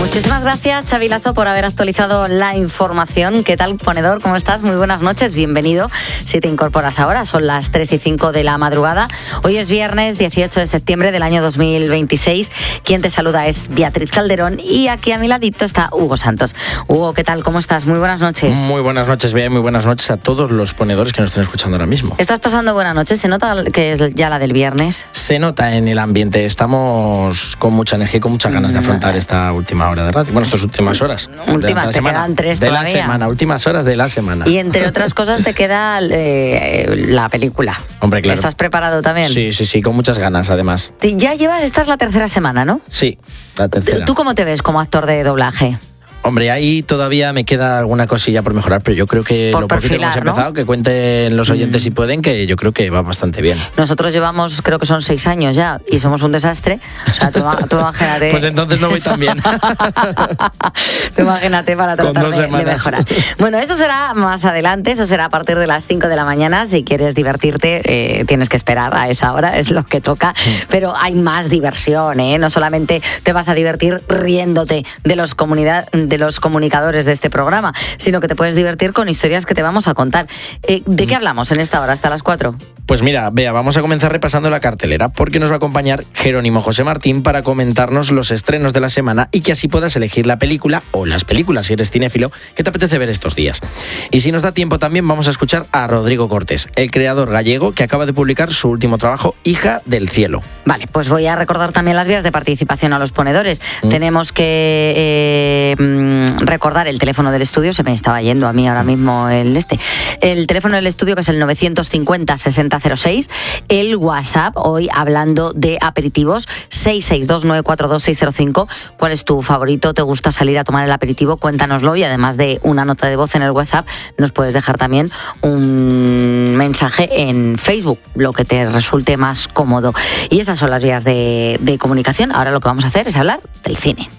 Muchísimas gracias, Xavi Lasso, por haber actualizado la información. ¿Qué tal, ponedor? ¿Cómo estás? Muy buenas noches, bienvenido. Si te incorporas ahora, son las 3:05 de la madrugada. Hoy es viernes 18 de septiembre del año 2026. Quien te saluda es Beatriz Calderón y aquí a mi ladito está Hugo Santos. Hugo, ¿qué tal? ¿Cómo estás? Muy buenas noches. Muy buenas noches, Bea, muy buenas noches a todos los ponedores que nos están escuchando ahora mismo. ¿Estás pasando buena noche? ¿Se nota que es ya la del viernes? Se nota en el ambiente. Estamos con mucha energía y con muchas ganas de afrontar esta última hora de radio. Bueno, estas últimas horas. Últimas, te quedan 3 de todavía. La semana, últimas horas de la semana. Y entre otras cosas te queda la película. Hombre, claro. ¿Estás preparado también? Sí, con muchas ganas, además. Sí, ya llevas, esta es la tercera semana, ¿no? Sí, la tercera. ¿Tú cómo te ves como actor de doblaje? Hombre, ahí todavía me queda alguna cosilla por mejorar, pero yo creo que por lo poquito que hemos empezado, ¿no? Que cuenten los oyentes si pueden, que yo creo que va bastante bien. Nosotros llevamos, creo que son 6 años ya, y somos un desastre. O sea, tú imagínate. Pues entonces no voy tan bien. Tú imagínate para tratar de mejorar. Bueno, eso será más adelante, eso será a partir de las 5 de la mañana. Si quieres divertirte, tienes que esperar a esa hora, es lo que toca. Pero hay más diversión, ¿eh? No solamente te vas a divertir riéndote de los comunicadores de este programa, sino que te puedes divertir con historias que te vamos a contar. ¿De qué hablamos en esta hora hasta las 4? Pues mira, Bea, vamos a comenzar repasando la cartelera porque nos va a acompañar Jerónimo José Martín para comentarnos los estrenos de la semana y que así puedas elegir la película o las películas, si eres cinéfilo, que te apetece ver estos días. Y si nos da tiempo también vamos a escuchar a Rodrigo Cortés, el creador gallego que acaba de publicar su último trabajo, Hija del Cielo. Vale, pues voy a recordar también las vías de participación a los ponedores. Tenemos que recordar el teléfono del estudio, se me estaba yendo a mí ahora mismo el teléfono del estudio, que es el 950-6006, el WhatsApp, hoy hablando de aperitivos, 662-942-605. ¿Cuál es tu favorito? ¿Te gusta salir a tomar el aperitivo? Cuéntanoslo, y además de una nota de voz en el WhatsApp, nos puedes dejar también un mensaje en Facebook, lo que te resulte más cómodo. Y esas son las vías de comunicación. Ahora lo que vamos a hacer es hablar del cine.